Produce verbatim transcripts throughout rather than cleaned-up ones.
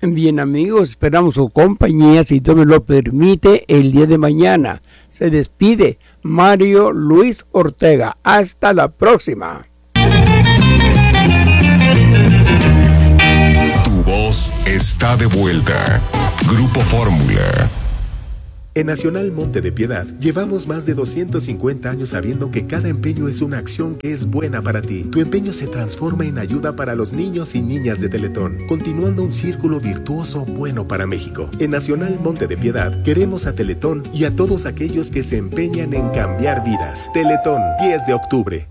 Bien, amigos, esperamos su compañía, si Dios me lo permite, el día de mañana. Se despide Mario Luis Ortega. Hasta la próxima. Tu voz está de vuelta. Grupo Fórmula. En Nacional Monte de Piedad llevamos más de doscientos cincuenta años sabiendo que cada empeño es una acción que es buena para ti. Tu empeño se transforma en ayuda para los niños y niñas de Teletón, continuando un círculo virtuoso bueno para México. En Nacional Monte de Piedad queremos a Teletón y a todos aquellos que se empeñan en cambiar vidas. Teletón, diez de octubre.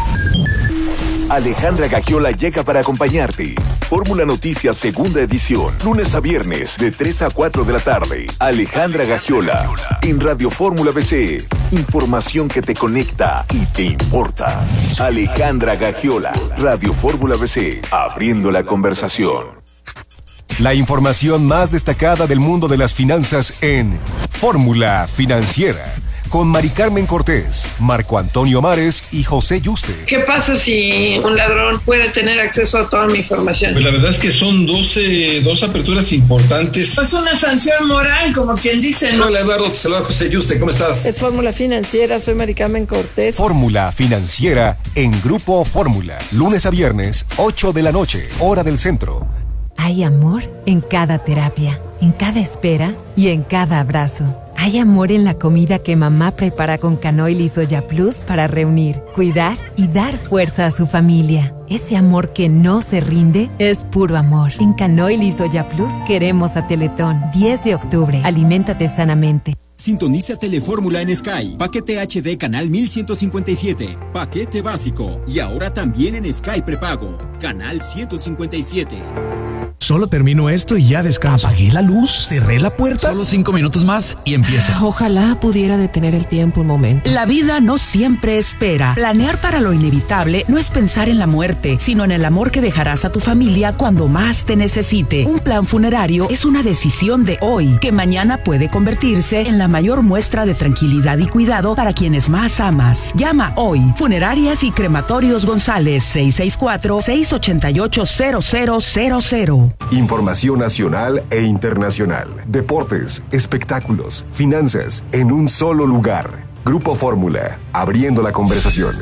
Alejandra Gagiola llega para acompañarte. Fórmula Noticias segunda edición, lunes a viernes de tres a cuatro de la tarde. Alejandra Gagiola en Radio Fórmula B C. Información que te conecta y te importa. Alejandra Gagiola, Radio Fórmula B C, abriendo la conversación. La información más destacada del mundo de las finanzas en Fórmula Financiera, con Mari Carmen Cortés, Marco Antonio Mares y José Yuste. ¿Qué pasa si un ladrón puede tener acceso a toda mi información? Pues la verdad es que son doce, dos aperturas importantes. Es una sanción moral, como quien dice, ¿no? Hola, Eduardo, te saluda José Yuste, ¿cómo estás? Es Fórmula Financiera, soy Mari Carmen Cortés. Fórmula Financiera en Grupo Fórmula, lunes a viernes, ocho de la noche, hora del centro. Hay amor en cada terapia, en cada espera y en cada abrazo. Hay amor en la comida que mamá prepara con Canoil y Soya Plus para reunir, cuidar y dar fuerza a su familia. Ese amor que no se rinde es puro amor. En Canoil y Soya Plus queremos a Teletón. diez de octubre. Aliméntate sanamente. Sintoniza Telefórmula en Sky. Paquete H D Canal mil ciento cincuenta y siete. Paquete básico. Y ahora también en Sky Prepago. Canal ciento cincuenta y siete. Solo termino esto y ya descanso. Apagué la luz, cerré la puerta. Solo cinco minutos más y empieza. Ojalá pudiera detener el tiempo un momento. La vida no siempre espera. Planear para lo inevitable no es pensar en la muerte, sino en el amor que dejarás a tu familia cuando más te necesite. Un plan funerario es una decisión de hoy, que mañana puede convertirse en la mayor muestra de tranquilidad y cuidado para quienes más amas. Llama hoy. Funerarias y Crematorios González, seis seis cuatro, seis ocho ocho, cero cero cero cero. Información nacional e internacional, deportes, espectáculos, finanzas, en un solo lugar. Grupo Fórmula, abriendo la conversación.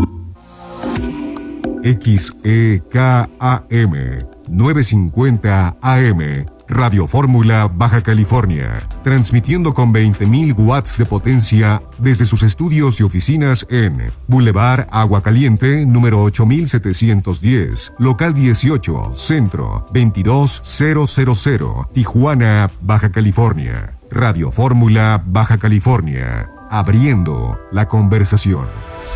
X E K A M, novecientos cincuenta A M, Radio Fórmula, Baja California, transmitiendo con veinte mil watts de potencia desde sus estudios y oficinas en Boulevard Agua Caliente, número ocho mil setecientos diez, local dieciocho, Centro, veintidós mil, Tijuana, Baja California. Radio Fórmula, Baja California, abriendo la conversación.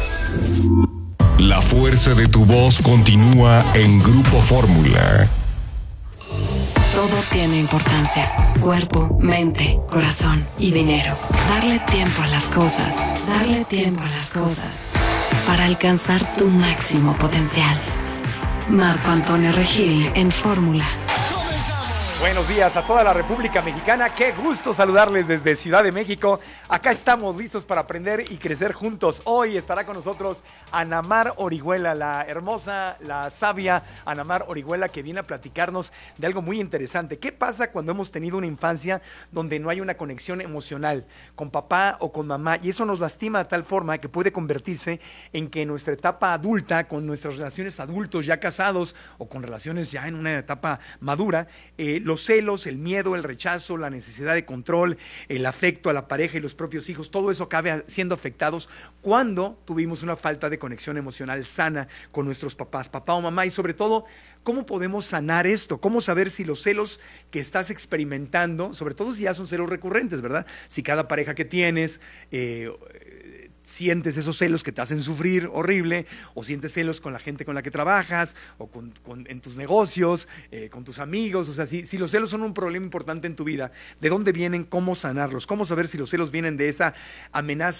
La fuerza de tu voz continúa en Grupo Fórmula. Todo tiene importancia. Cuerpo, mente, corazón y dinero. Darle tiempo a las cosas. Darle tiempo a las cosas. Para alcanzar tu máximo potencial. Marco Antonio Regil en Fórmula. Buenos días a toda la República Mexicana. Qué gusto saludarles desde Ciudad de México. Acá estamos listos para aprender y crecer juntos. Hoy estará con nosotros Ana Mar Orihuela, la hermosa, la sabia Ana Mar Orihuela, que viene a platicarnos de algo muy interesante. ¿Qué pasa cuando hemos tenido una infancia donde no hay una conexión emocional con papá o con mamá? Y eso nos lastima de tal forma que puede convertirse en que en nuestra etapa adulta, con nuestras relaciones adultos ya casados o con relaciones ya en una etapa madura, eh, los celos, el miedo, el rechazo, la necesidad de control, el afecto a la pareja y los propios hijos, todo eso acabe siendo afectados cuando tuvimos una falta de conexión emocional sana con nuestros papás, papá o mamá. Y sobre todo, ¿cómo podemos sanar esto? ¿Cómo saber si los celos que estás experimentando, sobre todo si ya son celos recurrentes, ¿verdad? Si cada pareja que tienes eh, sientes esos celos que te hacen sufrir horrible, o sientes celos con la gente con la que trabajas, o con, con, en tus negocios, eh, con tus amigos. O sea, si, si los celos son un problema importante en tu vida, ¿de dónde vienen? ¿Cómo sanarlos? ¿Cómo saber si los celos vienen de esa amenaza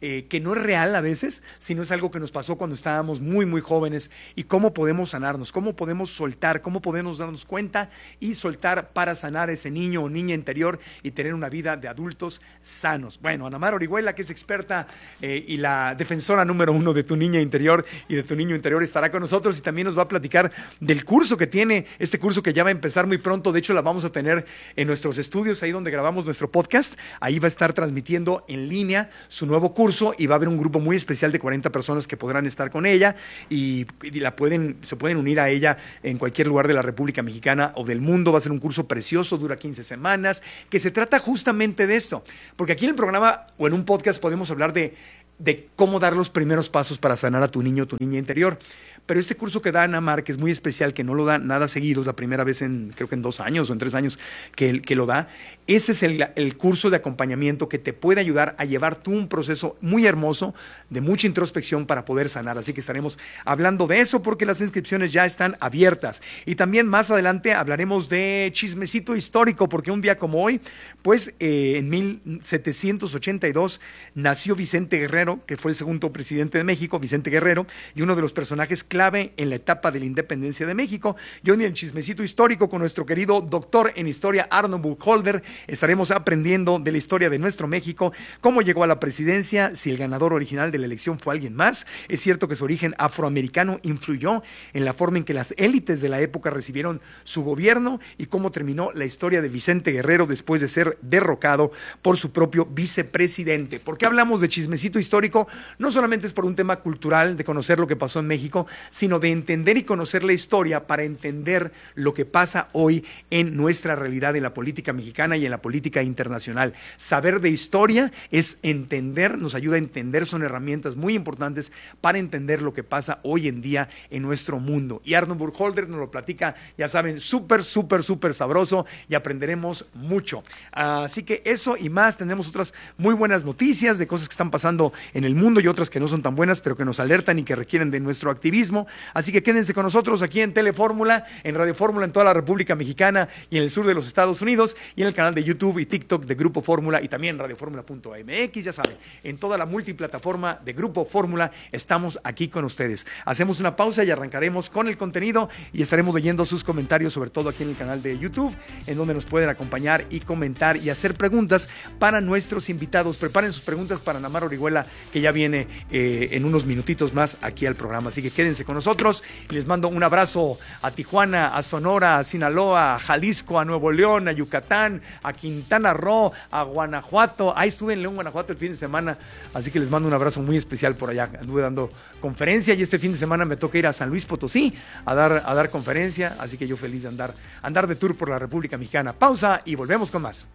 eh, que no es real a veces, sino es algo que nos pasó cuando estábamos muy, muy jóvenes, y cómo podemos sanarnos, cómo podemos soltar, cómo podemos darnos cuenta y soltar para sanar ese niño o niña interior y tener una vida de adultos sanos. Bueno, Ana Mar Orihuela, que es experta eh, y la defensora número uno de tu niña interior y de tu niño interior, estará con nosotros y también nos va a platicar del curso que tiene, este curso que ya va a empezar muy pronto. De hecho, la vamos a tener en nuestros estudios, ahí donde grabamos nuestro podcast. Ahí va a estar transmitiendo en línea su nuevo curso y va a haber un grupo muy especial de cuarenta personas que podrán estar con ella y, y la pueden, se pueden unir a ella en cualquier lugar de la República Mexicana o del mundo. Va a ser un curso precioso, dura quince semanas, que se trata justamente de esto, porque aquí en el programa o en un podcast podemos hablar de, de cómo dar los primeros pasos para sanar a tu niño o tu niña interior. Pero este curso que da Ana Mar, que es muy especial, que no lo da nada seguido, es la primera vez en, creo que en dos años o en tres años que, que lo da, ese es el, el curso de acompañamiento que te puede ayudar a llevar tú un proceso muy hermoso, de mucha introspección para poder sanar. Así que estaremos hablando de eso porque las inscripciones ya están abiertas. Y también más adelante hablaremos de chismecito histórico, porque un día como hoy, pues eh, en mil setecientos ochenta y dos nació Vicente Guerrero, que fue el segundo presidente de México, Vicente Guerrero, y uno de los personajes clave en la etapa de la independencia de México. Y hoy en el chismecito histórico con nuestro querido doctor en historia Arnold Burkholder estaremos aprendiendo de la historia de nuestro México, cómo llegó a la presidencia, si el ganador original de la elección fue alguien más. Es cierto que su origen afroamericano influyó en la forma en que las élites de la época recibieron su gobierno y cómo terminó la historia de Vicente Guerrero después de ser derrocado por su propio vicepresidente. ¿Por qué hablamos de chismecito histórico? No solamente es por un tema cultural de conocer lo que pasó en México, sino de entender y conocer la historia para entender lo que pasa hoy en nuestra realidad en la política mexicana y en la política internacional. Saber de historia es entender, nos ayuda a entender, son herramientas muy importantes para entender lo que pasa hoy en día en nuestro mundo. Y Arnold Burkholder nos lo platica, ya saben, súper, súper, súper sabroso y aprenderemos mucho. Así que eso y más, tenemos otras muy buenas noticias de cosas que están pasando en el mundo y otras que no son tan buenas, pero que nos alertan y que requieren de nuestro activismo. Así que quédense con nosotros aquí en Telefórmula, en Radio Fórmula en toda la República Mexicana y en el sur de los Estados Unidos, y en el canal de YouTube y TikTok de Grupo Fórmula y también radio fórmula punto m x. Ya saben, en toda la multiplataforma de Grupo Fórmula estamos aquí con ustedes. Hacemos una pausa y arrancaremos con el contenido y estaremos leyendo sus comentarios, sobre todo aquí en el canal de YouTube, en donde nos pueden acompañar y comentar y hacer preguntas para nuestros invitados. Preparen sus preguntas para Ana Mar Orihuela, que ya viene eh, en unos minutitos más aquí al programa. Así que quédense con nosotros y les mando un abrazo a Tijuana, a Sonora, a Sinaloa, a Jalisco, a Nuevo León, a Yucatán, a Quintana Roo, a Guanajuato. Ahí estuve en León, Guanajuato el fin de semana, así que les mando un abrazo muy especial por allá. Anduve dando conferencia y este fin de semana me toca ir a San Luis Potosí a dar, a dar conferencia, así que yo feliz de andar, andar de tour por la República Mexicana. Pausa y volvemos con más.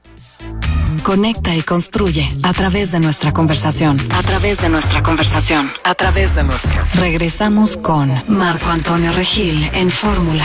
Conecta y construye a través de nuestra conversación. A través de nuestra conversación. A través de nuestra. Regresamos con Marco Antonio Regil en Fórmula.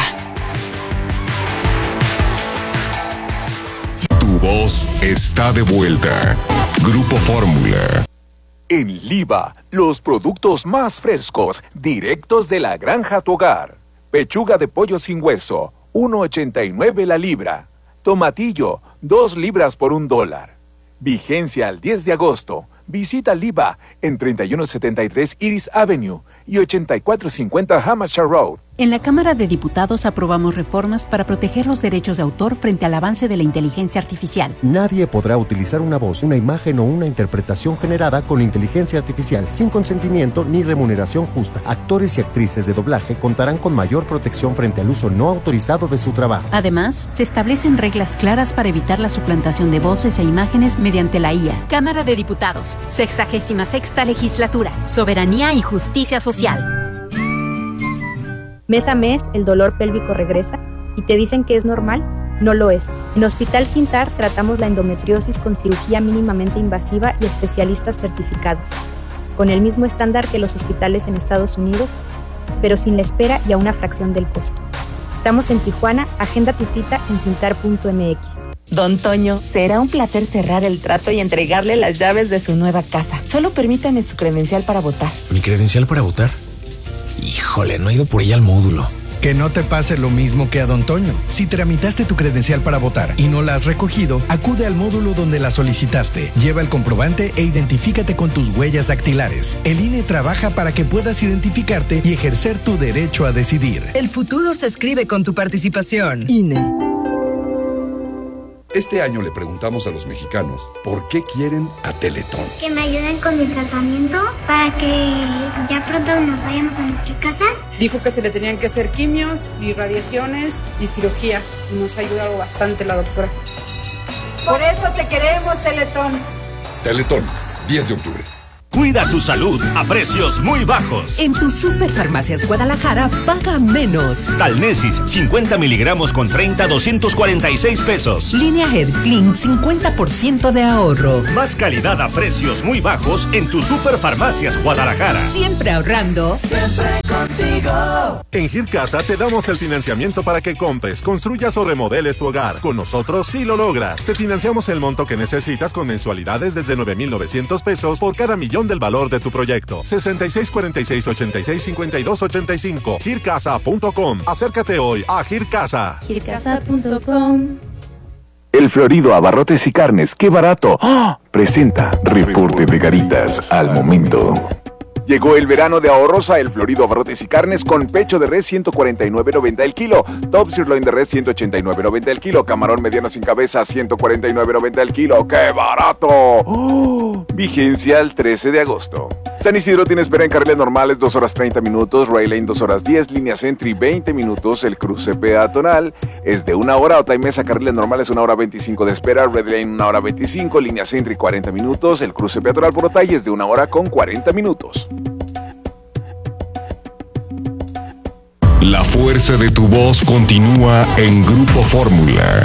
Tu voz está de vuelta. Grupo Fórmula. En Liva, los productos más frescos, directos de la granja a tu hogar. Pechuga de pollo sin hueso, uno ochenta y nueve la libra. Tomatillo, dos libras por un dólar. Vigencia al diez de agosto. Visita Liva en treinta y uno setenta y tres Iris Avenue y ochenta y cuatro cincuenta Hampshire Road. En la Cámara de Diputados aprobamos reformas para proteger los derechos de autor frente al avance de la inteligencia artificial. Nadie podrá utilizar una voz, una imagen o una interpretación generada con inteligencia artificial sin consentimiento ni remuneración justa. Actores y actrices de doblaje contarán con mayor protección frente al uso no autorizado de su trabajo. Además, se establecen reglas claras para evitar la suplantación de voces e imágenes mediante la I A. Cámara de Diputados, sexagésima sexta legislatura, soberanía y justicia social. Mes a mes, el dolor pélvico regresa y te dicen que es normal. No lo es. En Hospital Sintar tratamos la endometriosis con cirugía mínimamente invasiva y especialistas certificados, con el mismo estándar que los hospitales en Estados Unidos, pero sin la espera y a una fracción del costo. Estamos en Tijuana, agenda tu cita en cintar punto m x. Don Toño, será un placer cerrar el trato y entregarle las llaves de su nueva casa. Solo permítame su credencial para votar. ¿Mi credencial para votar? Híjole, no he ido por ella al módulo. Que no te pase lo mismo que a Don Toño. Si tramitaste tu credencial para votar y no la has recogido, acude al módulo donde la solicitaste. Lleva el comprobante e identifícate con tus huellas dactilares. El I N E trabaja para que puedas identificarte y ejercer tu derecho a decidir. El futuro se escribe con tu participación. I N E. Este año le preguntamos a los mexicanos por qué quieren a Teletón. Que me ayuden con mi tratamiento para que ya pronto nos vayamos a nuestra casa. Dijo que se le tenían que hacer quimios y radiaciones y cirugía. Nos ha ayudado bastante la doctora. Por eso te queremos, Teletón. Teletón, diez de octubre. Cuida tu salud a precios muy bajos. En tu Superfarmacias Guadalajara, paga menos. Talnesis, cincuenta miligramos con treinta, doscientos cuarenta y seis pesos. Línea Hair Clean, cincuenta por ciento de ahorro. Más calidad a precios muy bajos en tu Superfarmacias Guadalajara. Siempre ahorrando. Siempre contigo. En Gircasa te damos el financiamiento para que compres, construyas o remodeles tu hogar. Con nosotros sí lo logras. Te financiamos el monto que necesitas con mensualidades desde nueve mil novecientos pesos por cada millón del valor de tu proyecto. sesenta y seis cuarenta y seis ochenta y seis cincuenta y dos ochenta y cinco. gircasa punto com. Acércate hoy a Gircasa. gircasa punto com. El Florido Abarrotes y Carnes, ¡qué barato! ¡Oh! Presenta Reporte de Garitas al momento. Llegó el verano de ahorros a El Florido Abarrotes y Carnes con pecho de res ciento cuarenta y nueve noventa el kilo, top sirloin de res ciento ochenta y nueve noventa el kilo, camarón mediano sin cabeza ciento cuarenta y nueve noventa el kilo. ¡Qué barato! ¡Oh! Vigencia el trece de agosto. San Isidro tiene espera en carriles normales dos horas treinta minutos, Rail Lane dos horas diez, línea Sentry veinte minutos, el cruce peatonal es de una hora, Otaimesa carriles normales una hora veinticinco de espera, Red Lane una hora veinticinco, línea Sentry cuarenta minutos, el cruce peatonal por Otay es de una hora con cuarenta minutos. La fuerza de tu voz continúa en Grupo Fórmula.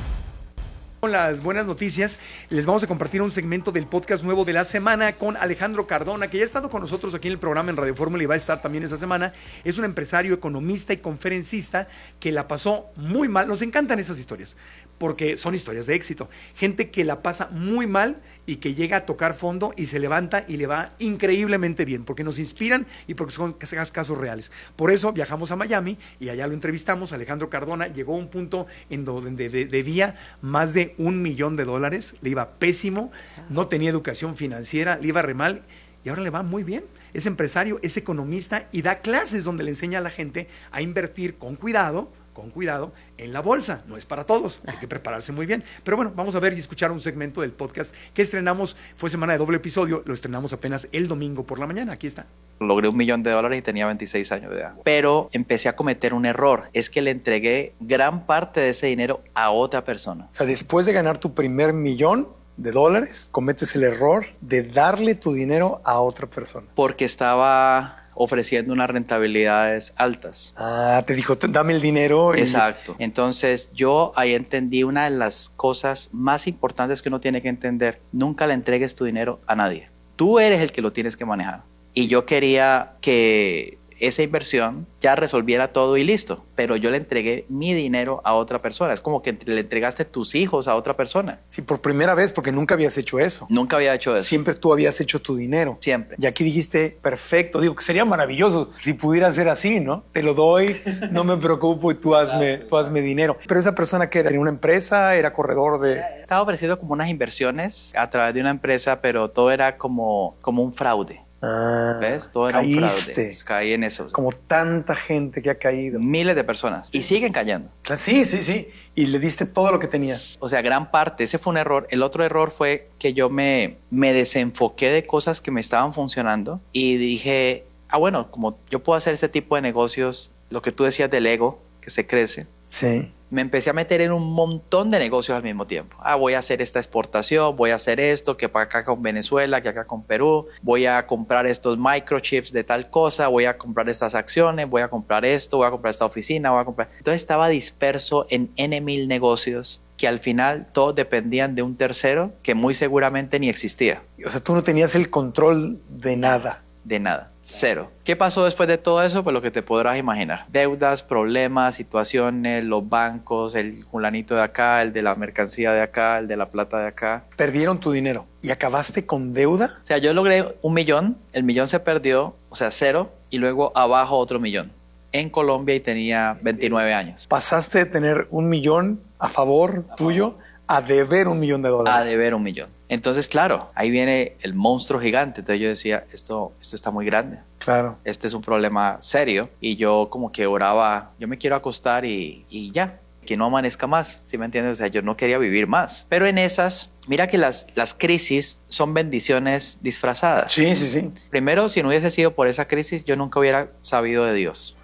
Con las buenas noticias, les vamos a compartir un segmento del podcast nuevo de la semana con Alejandro Cardona, que ya ha estado con nosotros aquí en el programa en Radio Fórmula y va a estar también esta semana. Es un empresario, economista y conferencista que la pasó muy mal. Nos encantan esas historias, porque son historias de éxito. Gente que la pasa muy mal y que llega a tocar fondo y se levanta y le va increíblemente bien, porque nos inspiran y porque son casos reales. Por eso viajamos a Miami y allá lo entrevistamos. Alejandro Cardona llegó a un punto en donde debía más de un millón de dólares, le iba pésimo, no tenía educación financiera, le iba re mal y ahora le va muy bien. Es empresario, es economista y da clases donde le enseña a la gente a invertir con cuidado, con cuidado en la bolsa. No es para todos, hay que prepararse muy bien. Pero bueno, vamos a ver y escuchar un segmento del podcast que estrenamos, fue semana de doble episodio, lo estrenamos apenas el domingo por la mañana, aquí está. Logré un millón de dólares y tenía veintiséis años de edad. Pero empecé a cometer un error, es que le entregué gran parte de ese dinero a otra persona. O sea, después de ganar tu primer millón de dólares, cometes el error de darle tu dinero a otra persona. Porque estaba ofreciendo unas rentabilidades altas. Ah, te dijo, dame el dinero. Y... Exacto. Entonces yo ahí entendí una de las cosas más importantes que uno tiene que entender. Nunca le entregues tu dinero a nadie. Tú eres el que lo tienes que manejar. Y yo quería que esa inversión ya resolviera todo y listo, pero yo le entregué mi dinero a otra persona. Es como que le entregaste tus hijos a otra persona. Sí, por primera vez, porque nunca habías hecho eso. Nunca había hecho eso. Siempre tú habías hecho tu dinero. Siempre. Y aquí dijiste, perfecto, digo que sería maravilloso si pudiera ser así, ¿no? Te lo doy, no me preocupo y tú hazme, tú hazme dinero. Pero esa persona que era, ¿tenía una empresa? ¿Era corredor de...? Estaba ofreciendo como unas inversiones a través de una empresa, pero todo era como, como un fraude. Ah, ¿ves? Todo era caíste. un fraude. Caí en eso. Como tanta gente que ha caído. Miles de personas. Y siguen cayendo. Sí, sí, sí. Y le diste todo lo que tenías. O sea, gran parte. Ese fue un error. El otro error fue que yo me, me desenfoqué de cosas que me estaban funcionando y dije, ah, bueno, como yo puedo hacer este tipo de negocios, lo que tú decías del ego, que se crece. Sí. Me empecé a meter en un montón de negocios al mismo tiempo. Ah, voy a hacer esta exportación, voy a hacer esto, que para acá con Venezuela, que acá con Perú, voy a comprar estos microchips de tal cosa, voy a comprar estas acciones, voy a comprar esto, voy a comprar esta oficina, voy a comprar... Entonces estaba disperso en N mil negocios que al final todos dependían de un tercero que muy seguramente ni existía. O sea, tú no tenías el control de nada. De nada. Cero. ¿Qué pasó después de todo eso? Pues lo que te podrás imaginar. Deudas, problemas, situaciones, los bancos, el fulanito de acá, el de la mercancía de acá, el de la plata de acá. Perdieron tu dinero y acabaste con deuda. O sea, yo logré un millón, el millón se perdió, o sea, cero, y luego abajo otro millón. en Colombia y tenía veintinueve años. Pasaste de tener un millón a favor tuyo a deber un millón de dólares. A deber un millón. Entonces, claro, ahí viene el monstruo gigante. Entonces yo decía, esto, esto está muy grande. Claro. Este es un problema serio. Y yo como que oraba, yo me quiero acostar y, y ya, que no amanezca más, ¿sí me entiendes? O sea, yo no quería vivir más. Pero en esas, mira que las, las crisis son bendiciones disfrazadas. Sí, sí, sí. Primero, si no hubiese sido por esa crisis, yo nunca hubiera sabido de Dios.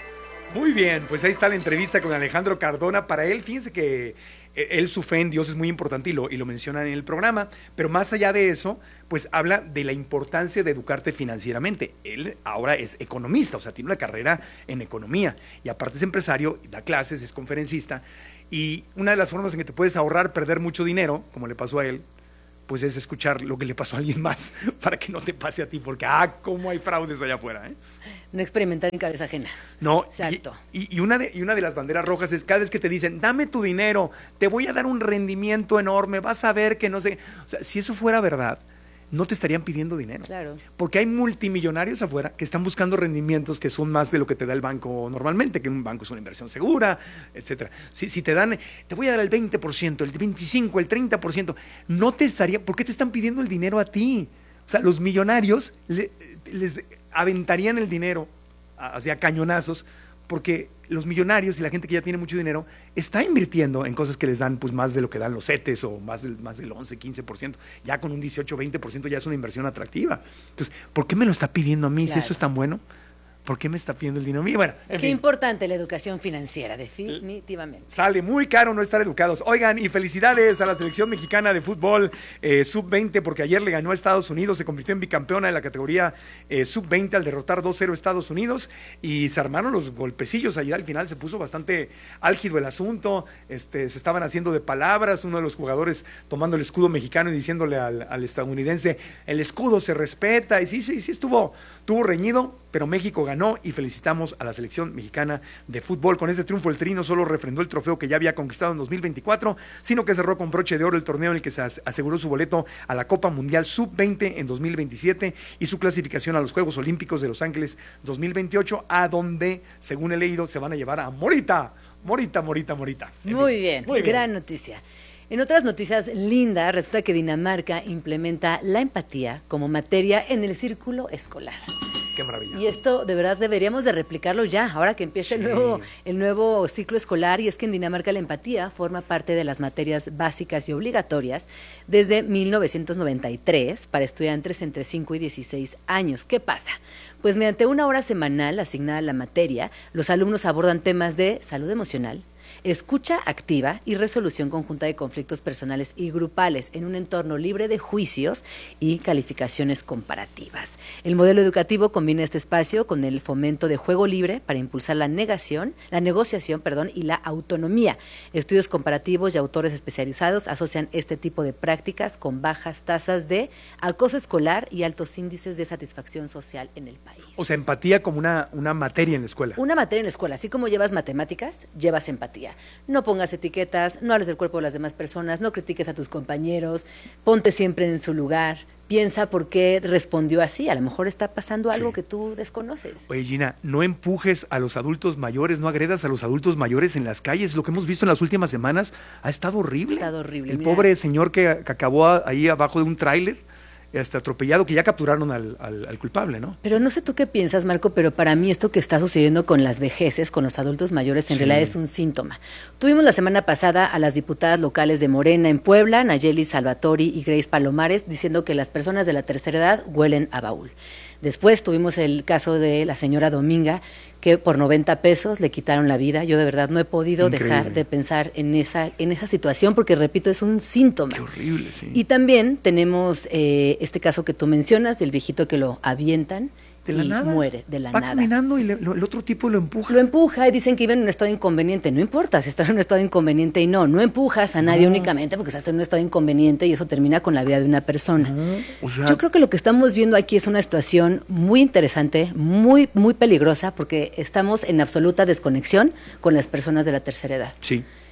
Muy bien, pues ahí está la entrevista con Alejandro Cardona. Para él, fíjense que él, su fe en Dios es muy importante y lo, y lo menciona en el programa, pero más allá de eso, pues habla de la importancia de educarte financieramente. Él ahora es economista, o sea, tiene una carrera en economía y aparte es empresario, da clases, es conferencista, y una de las formas en que te puedes ahorrar perder mucho dinero, como le pasó a él, pues es escuchar lo que le pasó a alguien más para que no te pase a ti, porque ah, cómo hay fraudes allá afuera, ¿eh? No experimentar en cabeza ajena. No, exacto. Y, y, una de, y una de las banderas rojas es cada vez que te dicen, dame tu dinero, te voy a dar un rendimiento enorme, vas a ver que no sé. O sea, si eso fuera verdad, no te estarían pidiendo dinero. Claro. Porque hay multimillonarios afuera que están buscando rendimientos que son más de lo que te da el banco normalmente, que un banco es una inversión segura, etcétera. Si, si te dan, te voy a dar el veinte por ciento, el veinticinco por ciento, el treinta por ciento, no te estaría, ¿por qué te están pidiendo el dinero a ti? O sea, los millonarios le, les aventarían el dinero hacia cañonazos, porque los millonarios y la gente que ya tiene mucho dinero está invirtiendo en cosas que les dan pues más de lo que dan los CETES o más del, más del once, quince por ciento. Ya con un dieciocho, veinte por ciento ya es una inversión atractiva. Entonces, ¿por qué me lo está pidiendo a mí? Claro. Si eso es tan bueno, ¿por qué me está pidiendo el dinero a mí? Bueno, en Qué fin. importante la educación financiera, definitivamente. Sale muy caro no estar educados. Oigan, y felicidades a la selección mexicana de fútbol eh, sub veinte, porque ayer le ganó a Estados Unidos, se convirtió en bicampeona en la categoría eh, sub veinte al derrotar dos cero a Estados Unidos, y se armaron los golpecillos allá al final, se puso bastante álgido el asunto, este, se estaban haciendo de palabras, uno de los jugadores tomando el escudo mexicano y diciéndole al, al estadounidense, el escudo se respeta, y sí, sí, sí estuvo, estuvo reñido, pero México ganó y felicitamos a la selección mexicana de fútbol. Con este triunfo el Tri no solo refrendó el trofeo que ya había conquistado en dos mil veinticuatro, sino que cerró con broche de oro el torneo en el que se aseguró su boleto a la Copa Mundial sub veinte en dos mil veintisiete y su clasificación a los Juegos Olímpicos de Los Ángeles dos mil veintiocho, a donde, según he leído, se van a llevar a Morita, Morita, Morita, Morita. En Muy fin, bien, muy bien. gran noticia. En otras noticias lindas, resulta que Dinamarca implementa la empatía como materia en el círculo escolar. Qué maravilla. Y esto de verdad deberíamos de replicarlo ya, ahora que empieza sí. el, nuevo, el nuevo ciclo escolar, y es que en Dinamarca la empatía forma parte de las materias básicas y obligatorias desde mil novecientos noventa y tres para estudiantes entre cinco y dieciséis años. ¿Qué pasa? Pues mediante una hora semanal asignada a la materia, los alumnos abordan temas de salud emocional, escucha activa y resolución conjunta de conflictos personales y grupales en un entorno libre de juicios y calificaciones comparativas. El modelo educativo combina este espacio con el fomento de juego libre para impulsar la negación, la negociación, perdón, y la autonomía. Estudios comparativos y autores especializados asocian este tipo de prácticas con bajas tasas de acoso escolar y altos índices de satisfacción social en el país. O sea, empatía como una, una materia en la escuela. Una materia en la escuela, así como llevas matemáticas, llevas empatía. No pongas etiquetas, no hables del cuerpo de las demás personas, no critiques a tus compañeros, ponte siempre en su lugar, piensa por qué respondió así, a lo mejor está pasando algo sí. que tú desconoces. Oye, Gina, no empujes a los adultos mayores, no agredas a los adultos mayores en las calles, lo que hemos visto en las últimas semanas ha estado horrible. Ha estado horrible. El mira. pobre señor que, que acabó ahí abajo de un tráiler, hasta atropellado, que ya capturaron al, al, al culpable, ¿no? Pero no sé tú qué piensas, Marco, pero para mí esto que está sucediendo con las vejeces, con los adultos mayores, en sí. realidad es un síntoma. Tuvimos la semana pasada a las diputadas locales de Morena en Puebla, Nayeli Salvatori y Grace Palomares, diciendo que las personas de la tercera edad huelen a baúl. Después tuvimos el caso de la señora Dominga, que por noventa pesos le quitaron la vida. Yo de verdad no he podido Increíble. dejar de pensar en esa en esa situación, porque repito, es un síntoma. Qué horrible, sí. Y también tenemos eh, este caso que tú mencionas, del viejito que lo avientan de la y nada. muere de la Va nada. Va caminando y le, lo, el otro tipo lo empuja. Lo empuja y dicen que iba en un estado inconveniente. No importa si está en un estado inconveniente y no. No empujas a nadie no. únicamente porque estás en un estado inconveniente y eso termina con la vida de una persona. No. O sea, yo creo que lo que estamos viendo aquí es una situación muy interesante, muy, muy peligrosa, porque estamos en absoluta desconexión con las personas de la tercera edad. Sí.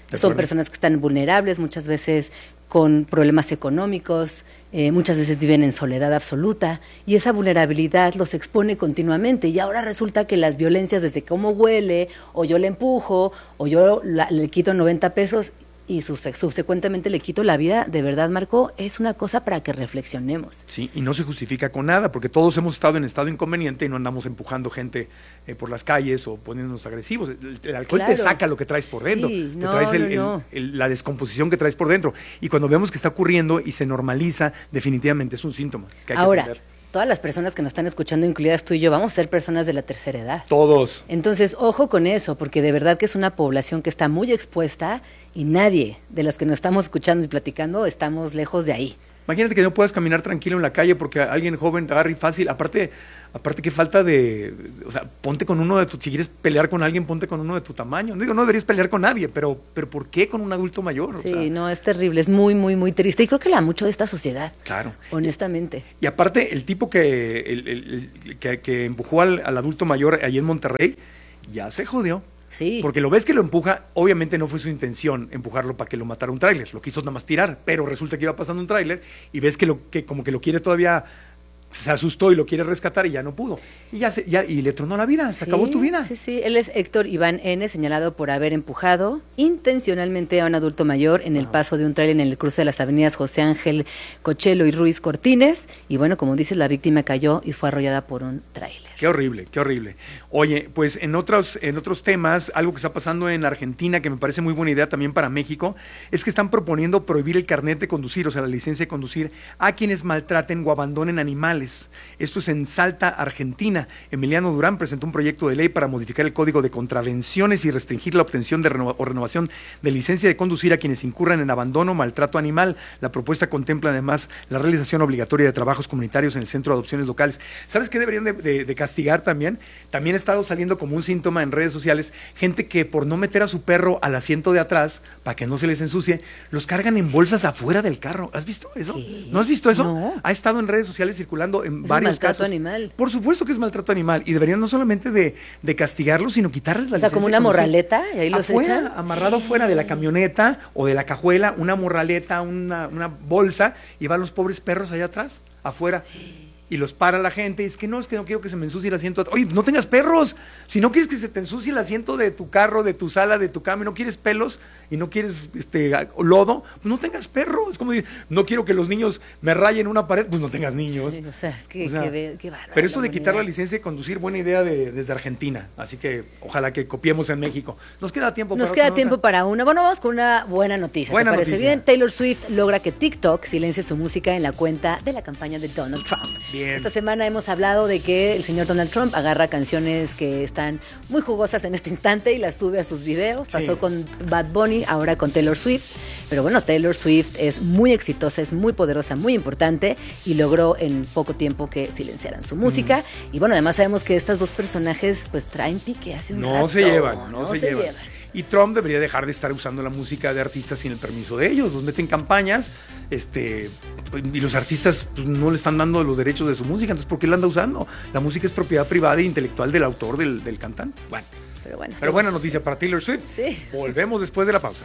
Son personas que están vulnerables, muchas veces con problemas económicos, eh, muchas veces viven en soledad absoluta y esa vulnerabilidad los expone continuamente y ahora resulta que las violencias desde cómo huele, o yo le empujo, o yo la, le quito noventa pesos y subsecuentemente le quito la vida, de verdad, Marco, es una cosa para que reflexionemos. Sí, y no se justifica con nada, porque todos hemos estado en estado inconveniente y no andamos empujando gente eh, por las calles o poniéndonos agresivos. El, el alcohol claro. te saca lo que traes por dentro, sí, te no, traes el, no, no. El, el, la descomposición que traes por dentro. Y cuando vemos que está ocurriendo y se normaliza, definitivamente es un síntoma que hay Ahora, que atender. Todas las personas que nos están escuchando, incluidas tú y yo, vamos a ser personas de la tercera edad. Todos. Entonces, ojo con eso, porque de verdad que es una población que está muy expuesta y nadie de las que nos estamos escuchando y platicando estamos lejos de ahí. Imagínate que no puedas caminar tranquilo en la calle porque alguien joven te agarra y fácil. Aparte, aparte que falta de... O sea, ponte con uno de tu... Si quieres pelear con alguien, ponte con uno de tu tamaño. No digo, no deberías pelear con nadie, pero, pero ¿por qué con un adulto mayor? O sí, sea, no, es terrible, es muy, muy, muy triste. Y creo que la mucho de esta sociedad. Claro. Honestamente. Y, y aparte, el tipo que, el, el, el, que, que empujó al, al adulto mayor allí en Monterrey, ya se jodió. Sí. Porque lo ves que lo empuja, obviamente no fue su intención empujarlo para que lo matara un tráiler, lo quiso nada más tirar, pero resulta que iba pasando un tráiler y ves que, lo, que como que lo quiere todavía, se asustó y lo quiere rescatar y ya no pudo. Y ya, se, ya y le tronó la vida, se sí, acabó tu vida. Sí, sí, él es Héctor Iván N., señalado por haber empujado intencionalmente a un adulto mayor en el ah. paso de un tráiler en el cruce de las avenidas José Ángel Cochelo y Ruiz Cortines. Y bueno, como dices, la víctima cayó y fue arrollada por un tráiler. Qué horrible, qué horrible. Oye, pues en otros, en otros temas, algo que está pasando en Argentina, que me parece muy buena idea también para México, es que están proponiendo prohibir el carnet de conducir, o sea, la licencia de conducir, a quienes maltraten o abandonen animales. Esto es en Salta, Argentina. Emiliano Durán presentó un proyecto de ley para modificar el Código de Contravenciones y restringir la obtención de reno- o renovación de licencia de conducir a quienes incurran en abandono o maltrato animal. La propuesta contempla además la realización obligatoria de trabajos comunitarios en el Centro de Adopciones Locales. ¿Sabes qué deberían de, de, de castigar también? También ha estado saliendo como un síntoma en redes sociales, gente que por no meter a su perro al asiento de atrás, para que no se les ensucie, los cargan en bolsas afuera del carro. ¿Has visto eso? ¿Qué? ¿No has visto eso? No. Ha estado en redes sociales circulando en Es varios maltrato casos. animal. Por supuesto que es maltrato animal y deberían no solamente de, de castigarlos, sino quitarles la O sea, licencia como una de conducir. morraleta y ahí los Afuera, echan. amarrado fuera de la camioneta o de la cajuela, una morraleta, una, una bolsa, y van los pobres perros allá atrás, afuera. Y los para la gente, y es que no, es que no quiero que se me ensucie el asiento. Oye, no tengas perros. Si no quieres que se te ensucie el asiento de tu carro, de tu sala, de tu cama, y no quieres pelos y no quieres este lodo, pues no tengas perros. Es como decir, no quiero que los niños me rayen una pared, pues no tengas niños. Sí, o sea, es que, O sea, que, que bárbaro, Pero eso de la quitar la humanidad. licencia de conducir, buena idea de, desde Argentina. Así que ojalá que copiemos en México. Nos queda tiempo Nos para queda otra tiempo nota? para una. Bueno, vamos con una buena noticia. Buena ¿Te parece noticia. bien? Taylor Swift logra que TikTok silencie su música en la cuenta de la campaña de Donald Trump. Bien. Esta semana hemos hablado de que el señor Donald Trump agarra canciones que están muy jugosas en este instante y las sube a sus videos. Sí. Pasó con Bad Bunny, ahora con Taylor Swift. Pero bueno, Taylor Swift es muy exitosa, es muy poderosa, muy importante y logró en poco tiempo que silenciaran su música. Mm. Y bueno, además sabemos que estos dos personajes pues traen pique hace un No rato. se llevan, no, no se, se llevan. llevan. Y Trump debería dejar de estar usando la música de artistas sin el permiso de ellos. Los meten en campañas, este, y los artistas pues, no le están dando los derechos de su música. Entonces, ¿por qué la anda usando? La música es propiedad privada e intelectual del autor, del, del cantante. Bueno, pero bueno. Pero buena noticia para Taylor Swift. Sí. Volvemos después de la pausa.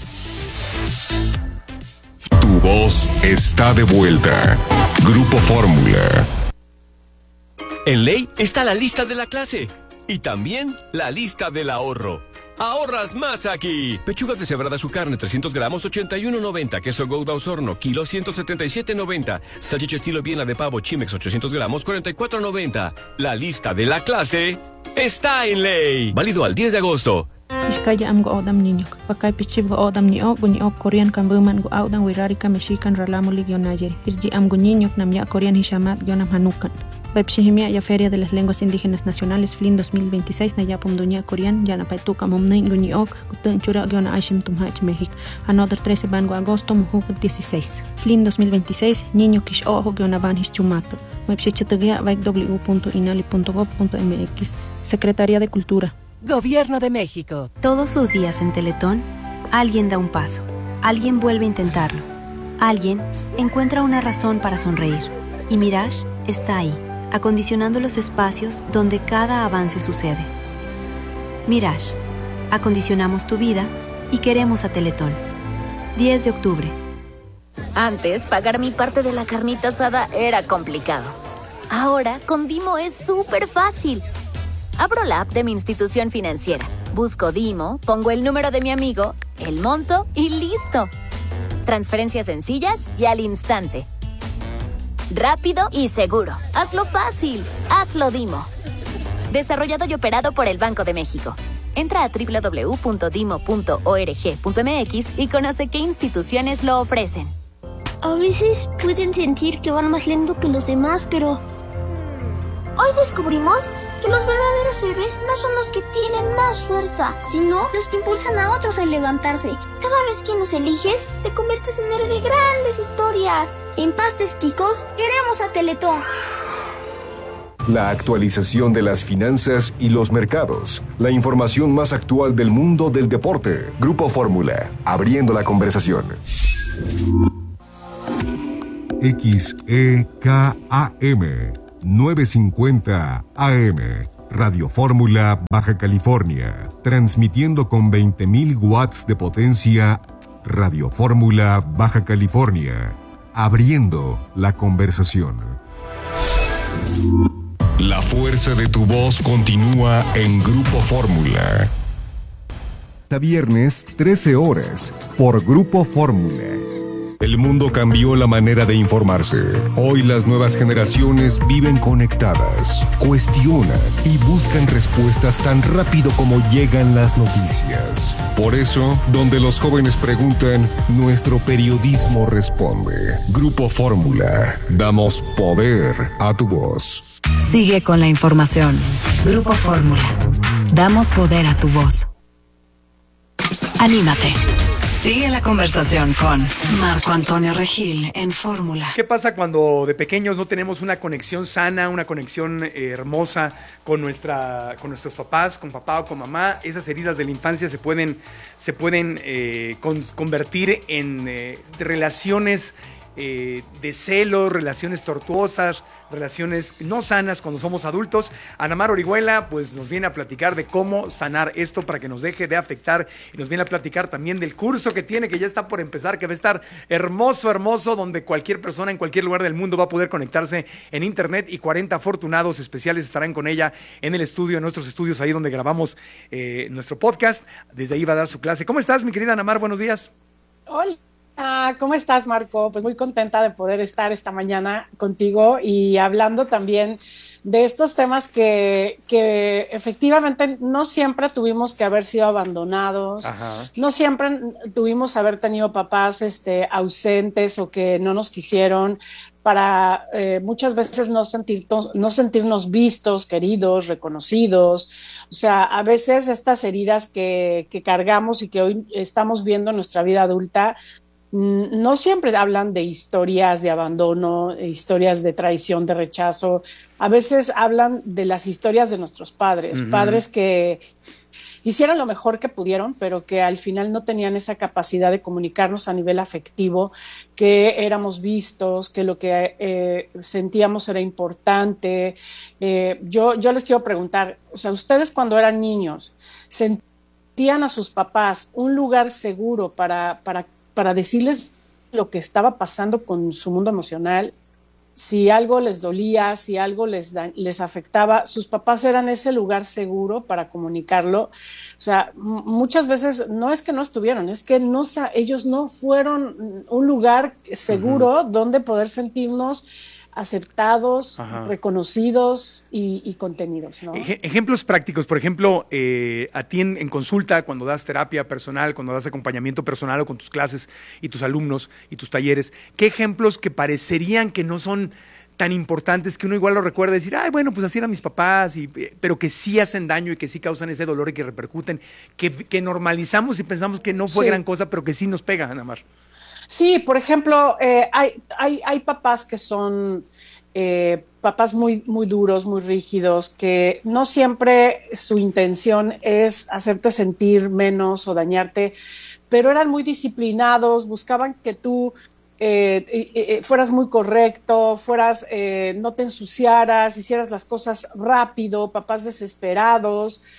Tu voz está de vuelta. Grupo Fórmula. En Ley está la lista de la clase y también la lista del ahorro. ¡Ahorras más aquí! Pechuga deshebrada su carne, trescientos gramos, ochenta y uno noventa. Queso Gouda Osorno, kilo, ciento setenta y siete noventa. Salchicha estilo Viena de pavo Chimex, ochocientos gramos, cuarenta y cuatro noventa. La lista de la clase está en Ley. Válido al diez de agosto. Iskaya am go odam niño. Pakai pichib go odam ni ok ni ok Korean kan buman go audan wirarika mexican ralamo ligionayer. Irji am go niño nam ya Korean hishamat yonam hanukan. Pepshihimia ya Feria de las Lenguas Indígenas Nacionales Flin dos mil veintiséis na yapum dunia Korean ya na paituka momnain go ni ok gutun chura gyona ashim tumhach México. Another trece ban go agosto mujuk dieciséis. Flin dos mil veintiséis niño kish ojo gyona ban his chumato. Websitetugia vaik w punto inali punto gob punto m x. Secretaría de Cultura. Gobierno de México. Todos los días en Teletón, alguien da un paso, alguien vuelve a intentarlo, alguien encuentra una razón para sonreír. Y Mirage está ahí, acondicionando los espacios donde cada avance sucede. Mirage, acondicionamos tu vida y queremos a Teletón. diez de octubre. Antes, pagar mi parte de la carnita asada era complicado. Ahora, con Dimo es súper fácil. Abro la app de mi institución financiera, busco Dimo, pongo el número de mi amigo, el monto y listo. Transferencias sencillas y al instante. Rápido y seguro. Hazlo fácil. Hazlo Dimo. Desarrollado y operado por el Banco de México. Entra a doble u doble u doble u punto dimo punto org punto eme equis y conoce qué instituciones lo ofrecen. A veces pueden sentir que van más lento que los demás, pero hoy descubrimos que los verdaderos héroes no son los que tienen más fuerza, sino los que impulsan a otros a levantarse. Cada vez que nos eliges, te conviertes en héroe de grandes historias. En Pastes Quicos, queremos a Teletón. La actualización de las finanzas y los mercados. La información más actual del mundo del deporte. Grupo Fórmula, abriendo la conversación. X E K A M novecientos cincuenta A M, Radio Fórmula, Baja California, transmitiendo con veinte mil watts de potencia. Radio Fórmula, Baja California, abriendo la conversación. La fuerza de tu voz continúa en Grupo Fórmula. Hasta viernes, trece horas, por Grupo Fórmula. El mundo cambió la manera de informarse. Hoy las nuevas generaciones viven conectadas, cuestionan y buscan respuestas tan rápido como llegan las noticias. Por eso, donde los jóvenes preguntan, nuestro periodismo responde. Grupo Fórmula, damos poder a tu voz. Sigue con la información. Grupo Fórmula, damos poder a tu voz. Anímate. Sigue la conversación con Marco Antonio Regil en Fórmula. ¿Qué pasa cuando de pequeños no tenemos una conexión sana, una conexión eh, hermosa con nuestra, con nuestros papás, con papá o con mamá? Esas heridas de la infancia se pueden, se pueden eh, con, convertir en eh, relaciones eh, de celos, relaciones tortuosas, relaciones no sanas cuando somos adultos. Anamar Orihuela pues nos viene a platicar de cómo sanar esto para que nos deje de afectar, y nos viene a platicar también del curso que tiene, que ya está por empezar, que va a estar hermoso, hermoso, donde cualquier persona en cualquier lugar del mundo va a poder conectarse en internet, y cuarenta afortunados especiales estarán con ella en el estudio, en nuestros estudios, ahí donde grabamos eh, nuestro podcast. Desde ahí va a dar su clase. ¿Cómo estás, mi querida Anamar? Buenos días. Hola. Ah, ¿cómo estás, Marco? Pues muy contenta de poder estar esta mañana contigo y hablando también de estos temas que, que efectivamente no siempre tuvimos que haber sido abandonados. Ajá. No siempre tuvimos que haber tenido papás este, ausentes o que no nos quisieron, para eh, muchas veces no, sentir, no sentirnos vistos, queridos, reconocidos. O sea, a veces estas heridas que, que cargamos y que hoy estamos viendo en nuestra vida adulta, no siempre hablan de historias de abandono, historias de traición, de rechazo. A veces hablan de las historias de nuestros padres, uh-huh. padres que hicieron lo mejor que pudieron, pero que al final no tenían esa capacidad de comunicarnos a nivel afectivo, que éramos vistos, que lo que eh, sentíamos era importante. Eh, yo, yo les quiero preguntar, o sea, ustedes cuando eran niños, ¿sentían a sus papás un lugar seguro para, para para decirles lo que estaba pasando con su mundo emocional? Si algo les dolía, si algo les, da, les afectaba, sus papás eran ese lugar seguro para comunicarlo. O sea, m- muchas veces no es que no estuvieron, es que no, ellos no fueron un lugar seguro uh-huh. donde poder sentirnos aceptados, Ajá. reconocidos y, y contenidos, ¿no? Ej- ejemplos prácticos, por ejemplo, eh, a ti en, en consulta, cuando das terapia personal, cuando das acompañamiento personal o con tus clases y tus alumnos y tus talleres, ¿qué ejemplos que parecerían que no son tan importantes, que uno igual lo recuerda y decir, ay, bueno, pues así eran mis papás, y, pero que sí hacen daño y que sí causan ese dolor y que repercuten, que, que normalizamos y pensamos que no fue sí. gran cosa, pero que sí nos pega, Anamar? Sí, por ejemplo, eh, hay, hay, hay papás que son eh, papás muy, muy duros, muy rígidos, que no siempre su intención es hacerte sentir menos o dañarte, pero eran muy disciplinados, buscaban que tú eh, eh, fueras muy correcto, fueras, eh, no te ensuciaras, hicieras las cosas rápido, papás desesperados.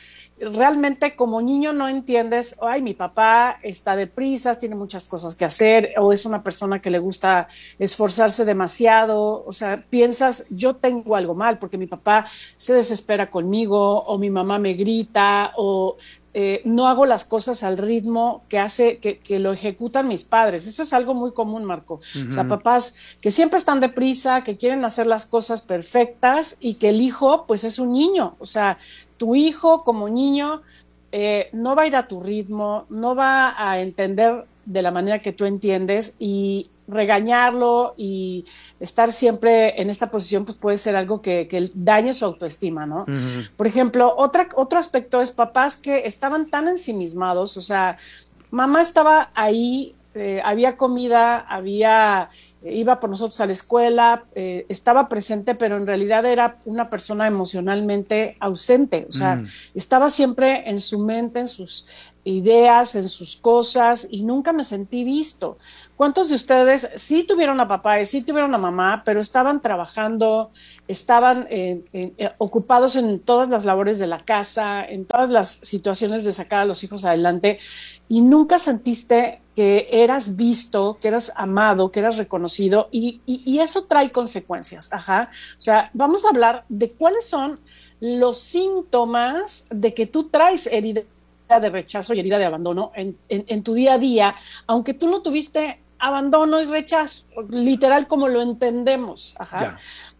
realmente como niño no entiendes, ay, mi papá está deprisa, tiene muchas cosas que hacer, o es una persona que le gusta esforzarse demasiado, o sea, piensas, yo tengo algo mal porque mi papá se desespera conmigo, o mi mamá me grita, o eh, no hago las cosas al ritmo que hace, que, que lo ejecutan mis padres. Eso es algo muy común, Marco. Uh-huh. O sea, papás que siempre están deprisa, que quieren hacer las cosas perfectas y que el hijo, pues es un niño, o sea, tu hijo como niño eh, no va a ir a tu ritmo, no va a entender de la manera que tú entiendes, y regañarlo y estar siempre en esta posición pues puede ser algo que, que dañe su autoestima, ¿no? Uh-huh. Por ejemplo, otra, otro aspecto es papás que estaban tan ensimismados, o sea, mamá estaba ahí, eh, había comida, había... iba por nosotros a la escuela, eh, estaba presente, pero en realidad era una persona emocionalmente ausente, o sea, mm. estaba siempre en su mente, en sus ideas, en sus cosas, y nunca me sentí visto. ¿Cuántos de ustedes sí tuvieron a papá y sí tuvieron a mamá, pero estaban trabajando, estaban eh, eh, ocupados en todas las labores de la casa, en todas las situaciones de sacar a los hijos adelante, y nunca sentiste que eras visto, que eras amado, que eras reconocido, y, y, y eso trae consecuencias? Ajá. O sea, vamos a hablar de cuáles son los síntomas de que tú traes herida de rechazo y herida de abandono en, en, en tu día a día, aunque tú no tuviste abandono y rechazo, literal como lo entendemos. Ajá.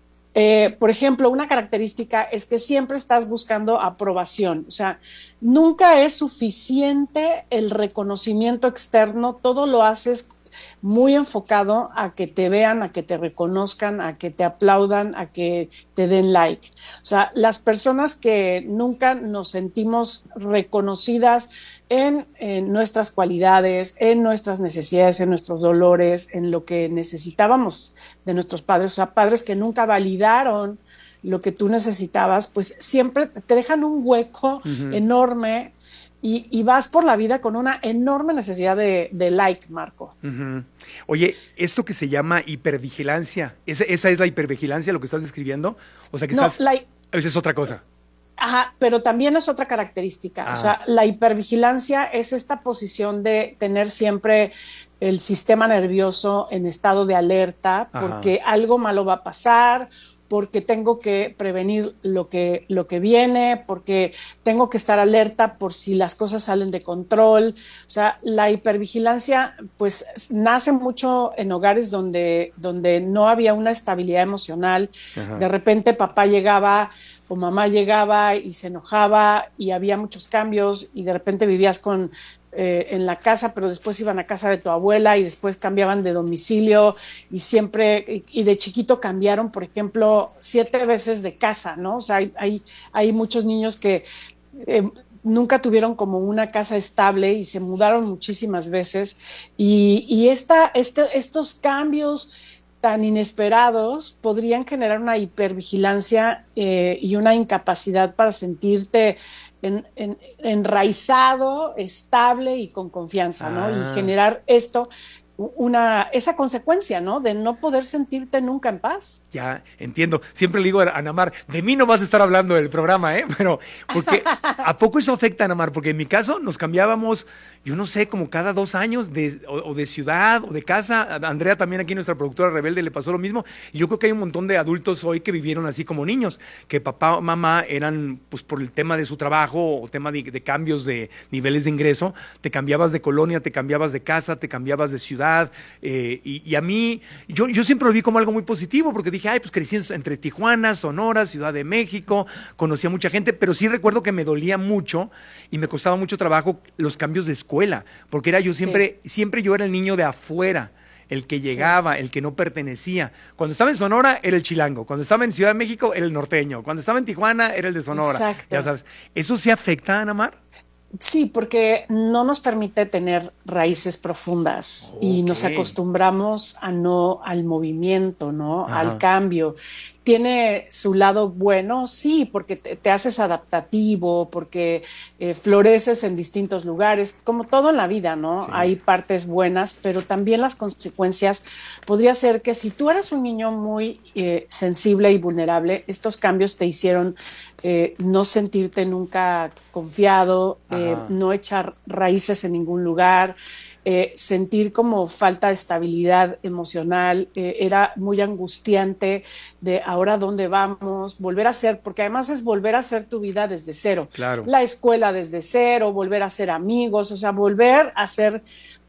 Eh, por ejemplo, una característica es que siempre estás buscando aprobación, o sea, nunca es suficiente el reconocimiento externo, todo lo haces muy enfocado a que te vean, a que te reconozcan, a que te aplaudan, a que te den like. O sea, las personas que nunca nos sentimos reconocidas en, en nuestras cualidades, en nuestras necesidades, en nuestros dolores, en lo que necesitábamos de nuestros padres, o sea, padres que nunca validaron lo que tú necesitabas, pues siempre te dejan un hueco uh-huh. enorme. Y, y vas por la vida con una enorme necesidad de, de like, Marco. Uh-huh. Oye, esto que se llama hipervigilancia, ¿esa, ¿esa es la hipervigilancia lo que estás describiendo? O sea, que no, estás... La, esa es otra cosa. Ajá, pero también es otra característica. Ah. O sea, la hipervigilancia es esta posición de tener siempre el sistema nervioso en estado de alerta, porque Ajá. algo malo va a pasar, porque tengo que prevenir lo que, lo que viene, porque tengo que estar alerta por si las cosas salen de control. O sea, la hipervigilancia pues nace mucho en hogares donde, donde no había una estabilidad emocional. Ajá. De repente papá llegaba o mamá llegaba y se enojaba y había muchos cambios, y de repente vivías con... Eh, en la casa, pero después iban a casa de tu abuela y después cambiaban de domicilio, y siempre, y, y de chiquito cambiaron, por ejemplo, siete veces de casa, ¿no? O sea, hay, hay, hay muchos niños que eh, nunca tuvieron como una casa estable y se mudaron muchísimas veces, y, y esta, este, estos cambios tan inesperados podrían generar una hipervigilancia eh, y una incapacidad para sentirte En, en, enraizado, estable y con confianza, ¿no? Ah. Y generar esto, una, esa consecuencia, ¿no? De no poder sentirte nunca en paz. Ya, entiendo. Siempre le digo a Ana Mar, de mí no vas a estar hablando del programa, ¿eh? Pero, porque, ¿a poco eso afecta a Ana Mar? Porque en mi caso nos cambiábamos, yo no sé, como cada dos años de, o, o de ciudad o de casa. A Andrea también, aquí nuestra productora rebelde, le pasó lo mismo. Y yo creo que hay un montón de adultos hoy que vivieron así como niños, que papá o mamá eran, pues por el tema de su trabajo o tema de, de cambios de niveles de ingreso, te cambiabas de colonia, te cambiabas de casa, te cambiabas de ciudad. Eh, y, y a mí, yo, yo siempre lo vi como algo muy positivo, porque dije, ay, pues crecí entre Tijuana, Sonora, Ciudad de México, conocía mucha gente, pero sí recuerdo que me dolía mucho y me costaba mucho trabajo los cambios de escuela, porque era yo siempre, sí. siempre yo era el niño de afuera, el que llegaba, sí. el que no pertenecía. Cuando estaba en Sonora era el chilango, cuando estaba en Ciudad de México era el norteño, cuando estaba en Tijuana era el de Sonora. Exacto. Ya sabes, ¿eso sí afecta, Ana Mar? Sí, porque no nos permite tener raíces profundas okay. y nos acostumbramos a no al movimiento, ¿no? Ajá. Al cambio. tiene su lado bueno, sí, porque te, te haces adaptativo, porque eh, floreces en distintos lugares, como todo en la vida, ¿no? Sí. Hay partes buenas, pero también las consecuencias podría ser que si tú eras un niño muy eh, sensible y vulnerable, estos cambios te hicieron eh, no sentirte nunca confiado, eh, no echar raíces en ningún lugar, Eh, sentir como falta de estabilidad emocional, eh, era muy angustiante de ahora dónde vamos, volver a ser, porque además es volver a hacer tu vida desde cero. Claro. La escuela desde cero, volver a ser amigos, o sea, volver a ser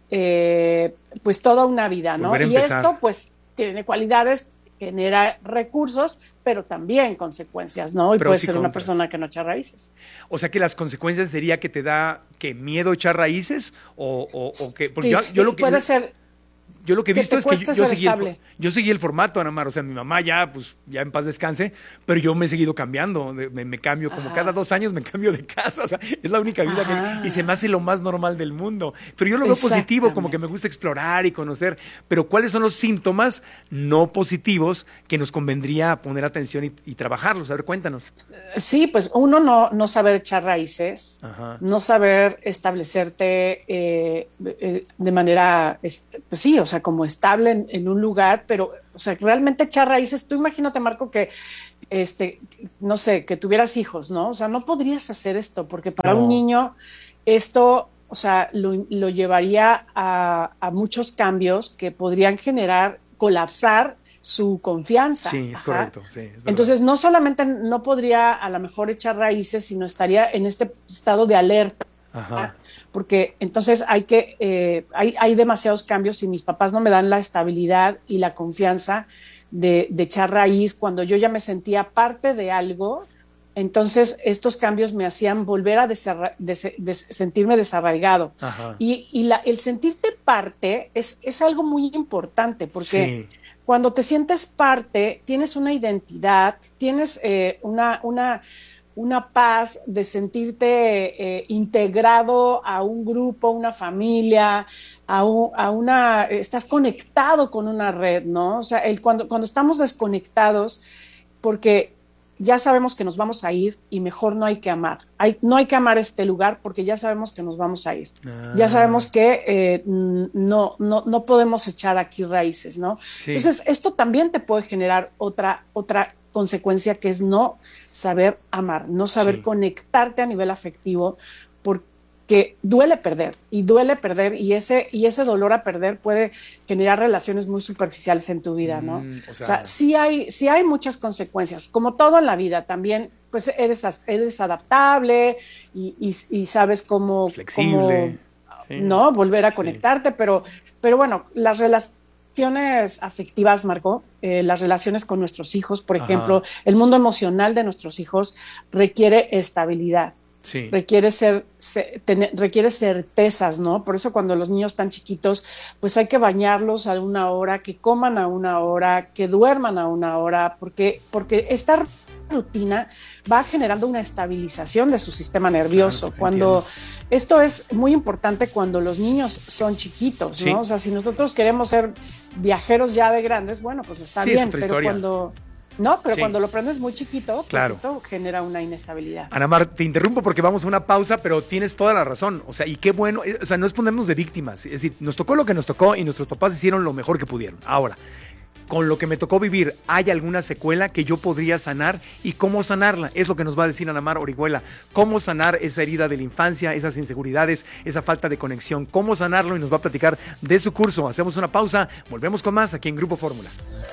eh, pues toda una vida, ¿no? Y esto pues tiene cualidades, genera recursos, pero también consecuencias, ¿no? Y puede ser una persona que no echa raíces. O sea que las consecuencias sería que te da que miedo echar raíces o, o, o que porque sí, yo, yo lo que puede ser yo lo que he visto es que yo, yo seguí el, yo seguí el formato, Ana Mar, o sea, mi mamá ya, pues, ya en paz descanse, pero yo me he seguido cambiando, me, me cambio, como Ajá. cada dos años me cambio de casa, o sea, es la única vida Ajá. que, y se me hace lo más normal del mundo, pero yo lo veo positivo, como que me gusta explorar y conocer, pero ¿cuáles son los síntomas no positivos que nos convendría poner atención y, y trabajarlos? A ver, cuéntanos. Sí, pues uno no, no saber echar raíces, Ajá. no saber establecerte eh, eh, de manera, este, pues sí, o sea, como estable en, en un lugar, pero, o sea, realmente echar raíces, tú imagínate, Marco, que, este, no sé, que tuvieras hijos, ¿no? O sea, no podrías hacer esto, porque para no. un niño esto, o sea, lo, lo llevaría a, a muchos cambios que podrían generar, colapsar su confianza. Sí, es Ajá. correcto. Sí, es Entonces, no solamente no podría a lo mejor echar raíces, sino estaría en este estado de alerta. Ajá. Porque entonces hay que, eh, hay, hay demasiados cambios y mis papás no me dan la estabilidad y la confianza de, de echar raíz cuando yo ya me sentía parte de algo. Entonces estos cambios me hacían volver a desarra- des- des- sentirme desarraigado. Ajá. Y, y la, el sentirte parte es, es algo muy importante porque sí. cuando te sientes parte tienes una identidad, tienes eh, una... una una paz de sentirte eh, integrado a un grupo, una familia, a, un, a una, estás conectado con una red, ¿no? O sea, el, cuando, cuando estamos desconectados, porque ya sabemos que nos vamos a ir y mejor no hay que amar. Hay, no hay que amar este lugar porque ya sabemos que nos vamos a ir. Ah. Ya sabemos que eh, no, no, no podemos echar aquí raíces, ¿no? Sí. Entonces, esto también te puede generar otra, otra consecuencia que es no saber amar, no saber sí. conectarte a nivel afectivo, porque duele perder y duele perder y ese y ese dolor a perder puede generar relaciones muy superficiales en tu vida, ¿no? Mm, o sea, o sea sí hay sí hay muchas consecuencias, como todo en la vida. También pues eres eres adaptable y, y, y sabes cómo flexible, cómo, sí. no volver a conectarte, sí. pero pero bueno, las relaciones relaciones afectivas, Marco, eh, las relaciones con nuestros hijos, por Ajá. ejemplo, el mundo emocional de nuestros hijos requiere estabilidad, sí. requiere ser, se, tener, requiere certezas, ¿no? Por eso cuando los niños están chiquitos, pues hay que bañarlos a una hora, que coman a una hora, que duerman a una hora, porque, porque esta rutina va generando una estabilización de su sistema nervioso. Claro, cuando entiendo. Esto es muy importante cuando los niños son chiquitos, sí. ¿no? O sea, si nosotros queremos ser viajeros ya de grandes, bueno, pues está sí, bien, es otra pero historia. cuando no, pero sí. cuando lo prendes muy chiquito, pues claro. esto genera una inestabilidad. Ana Mar, te interrumpo porque vamos a una pausa, pero tienes toda la razón. O sea, y qué bueno, o sea, no es ponernos de víctimas, es decir, nos tocó lo que nos tocó y nuestros papás hicieron lo mejor que pudieron. Ahora, con lo que me tocó vivir, ¿hay alguna secuela que yo podría sanar? ¿Y cómo sanarla? Es lo que nos va a decir Ana Mar Orihuela. ¿Cómo sanar esa herida de la infancia, esas inseguridades, esa falta de conexión? ¿Cómo sanarlo? Y nos va a platicar de su curso. Hacemos una pausa, volvemos con más aquí en Grupo Fórmula.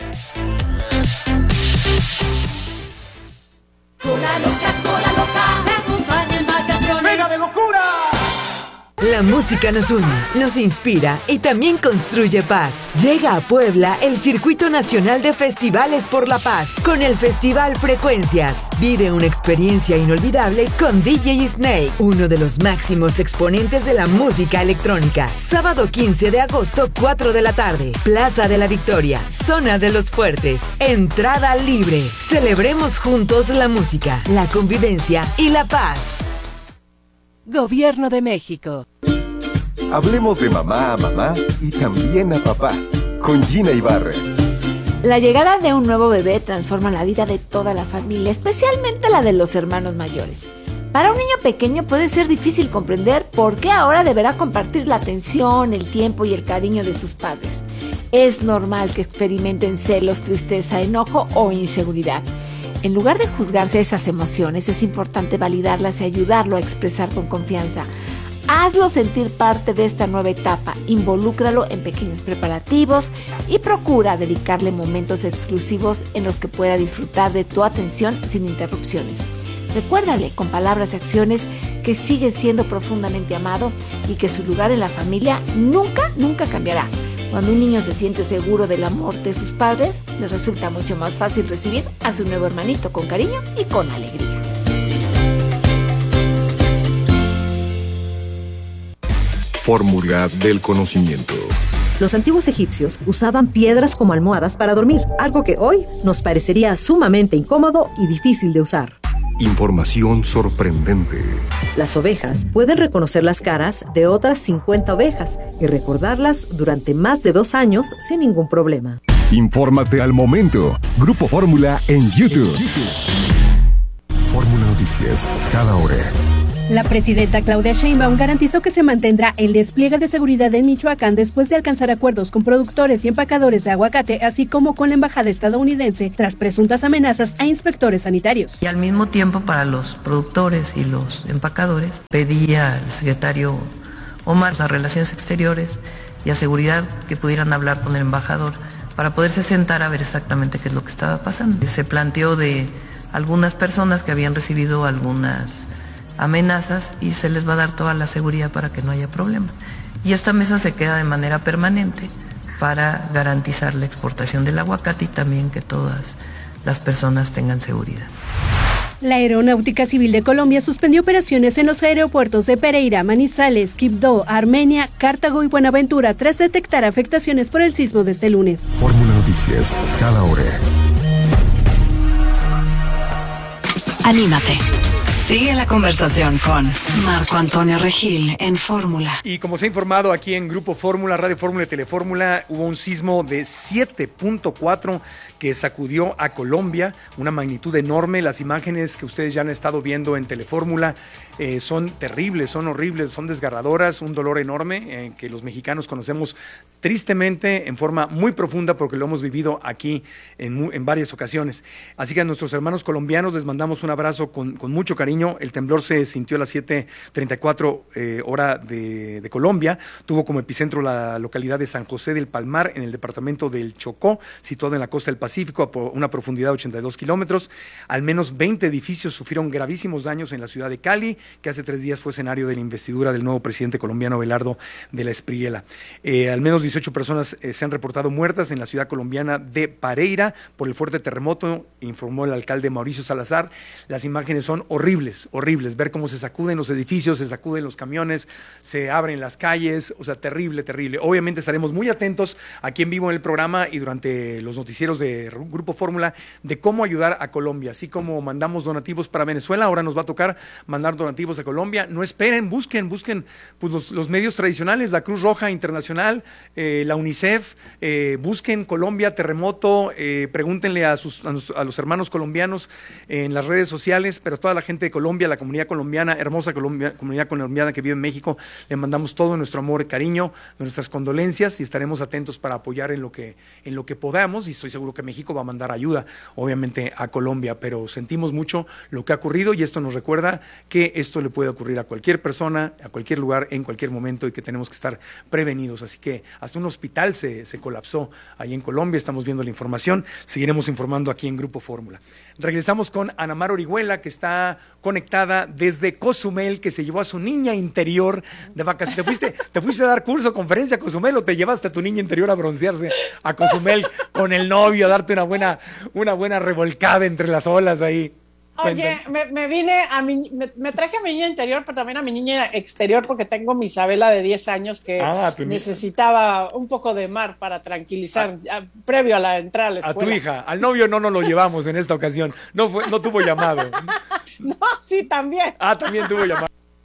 Cola loca, cola loca, te acompaña en vacaciones. ¡Venga de locura! La música nos une, nos inspira y también construye paz. Llega a Puebla el Circuito Nacional de Festivales por la Paz con el Festival Frecuencias. Vive una experiencia inolvidable con D J Snake, uno de los máximos exponentes de la música electrónica. Sábado quince de agosto, cuatro de la tarde. Plaza de la Victoria, Zona de los Fuertes. Entrada libre. Celebremos juntos la música, la convivencia y la paz. Gobierno de México. Hablemos de mamá a mamá y también a papá con Gina Ibarra. La llegada de un nuevo bebé transforma la vida de toda la familia, especialmente la de los hermanos mayores. Para un niño pequeño puede ser difícil comprender por qué ahora deberá compartir la atención, el tiempo y el cariño de sus padres. Es normal que experimenten celos, tristeza, enojo o inseguridad. En lugar de juzgarse esas emociones, es importante validarlas y ayudarlo a expresar con confianza. Hazlo sentir parte de esta nueva etapa, involúcralo en pequeños preparativos y procura dedicarle momentos exclusivos en los que pueda disfrutar de tu atención sin interrupciones. Recuérdale con palabras y acciones que sigue siendo profundamente amado y que su lugar en la familia nunca, nunca cambiará. Cuando un niño se siente seguro del amor de sus padres, le resulta mucho más fácil recibir a su nuevo hermanito con cariño y con alegría. Fórmula del conocimiento. Los antiguos egipcios usaban piedras como almohadas para dormir, algo que hoy nos parecería sumamente incómodo y difícil de usar. Información sorprendente. Las ovejas pueden reconocer las caras de otras cincuenta ovejas y recordarlas durante más de dos años sin ningún problema. Infórmate al momento. Grupo Fórmula en YouTube. Fórmula Noticias, cada hora. La presidenta Claudia Sheinbaum garantizó que se mantendrá el despliegue de seguridad en Michoacán después de alcanzar acuerdos con productores y empacadores de aguacate, así como con la embajada estadounidense, tras presuntas amenazas a inspectores sanitarios. Y al mismo tiempo, para los productores y los empacadores, pedía al secretario Omar a Relaciones Exteriores y a Seguridad que pudieran hablar con el embajador para poderse sentar a ver exactamente qué es lo que estaba pasando. Se planteó de algunas personas que habían recibido algunas amenazas y se les va a dar toda la seguridad para que no haya problema. Y esta mesa se queda de manera permanente para garantizar la exportación del aguacate y también que todas las personas tengan seguridad. La Aeronáutica Civil de Colombia suspendió operaciones en los aeropuertos de Pereira, Manizales, Quibdó, Armenia, Cartago y Buenaventura tras detectar afectaciones por el sismo de este lunes. Fórmula Noticias, cada hora. Anímate. Sigue la conversación con Marco Antonio Regil en Fórmula. Y como se ha informado aquí en Grupo Fórmula, Radio Fórmula y Telefórmula, hubo un sismo de siete punto cuatro que sacudió a Colombia, una magnitud enorme. Las imágenes que ustedes ya han estado viendo en Telefórmula eh, son terribles, son horribles, son desgarradoras, un dolor enorme eh, que los mexicanos conocemos tristemente en forma muy profunda porque lo hemos vivido aquí en, en varias ocasiones. Así que a nuestros hermanos colombianos les mandamos un abrazo con, con mucho cariño. El temblor se sintió a las siete treinta y cuatro eh, hora de, de Colombia. Tuvo como epicentro la localidad de San José del Palmar, en el departamento del Chocó, situado en la costa del Pacífico, a una profundidad de ochenta y dos kilómetros. Al menos veinte edificios sufrieron gravísimos daños en la ciudad de Cali, que hace tres días fue escenario de la investidura del nuevo presidente colombiano Abelardo de la Espriella. Eh, al menos dieciocho personas eh, se han reportado muertas en la ciudad colombiana de Pareira por el fuerte terremoto, informó el alcalde Mauricio Salazar. Las imágenes son horribles, horribles, ver cómo se sacuden los edificios, se sacuden los camiones, se abren las calles, o sea, terrible, terrible. Obviamente estaremos muy atentos aquí en vivo en el programa y durante los noticieros de Grupo Fórmula de cómo ayudar a Colombia, así como mandamos donativos para Venezuela, ahora nos va a tocar mandar donativos a Colombia. No esperen, busquen, busquen pues, los, los medios tradicionales, la Cruz Roja Internacional, eh, la UNICEF, eh, busquen Colombia, terremoto, eh, pregúntenle a, sus, a, los, a los hermanos colombianos en las redes sociales, pero toda la gente de Colombia, la comunidad colombiana, hermosa Colombia, comunidad colombiana que vive en México, le mandamos todo nuestro amor, cariño, nuestras condolencias y estaremos atentos para apoyar en lo que, en lo que podamos, y estoy seguro que México va a mandar ayuda, obviamente, a Colombia, pero sentimos mucho lo que ha ocurrido y esto nos recuerda que esto le puede ocurrir a cualquier persona, a cualquier lugar, en cualquier momento, y que tenemos que estar prevenidos. Así que hasta un hospital se, se colapsó ahí en Colombia, estamos viendo la información, seguiremos informando aquí en Grupo Fórmula. Regresamos con Ana Mar Orihuela, que está conectada desde Cozumel, que se llevó a su niña interior de vacaciones. ¿Te fuiste, te fuiste a dar curso, conferencia a Cozumel o te llevaste a tu niña interior a broncearse a Cozumel con el novio, a darte una buena, una buena revolcada entre las olas ahí? Oye, me, me vine a mi, me, me traje a mi niña interior, pero también a mi niña exterior, porque tengo mi Isabela de diez años que ah, necesitaba un poco de mar para tranquilizar, a, a, previo a la entrada a la escuela. A tu hija, al novio no nos lo llevamos en esta ocasión, no fue, no tuvo llamado. No, sí, también. Ah, también tuvo llamado.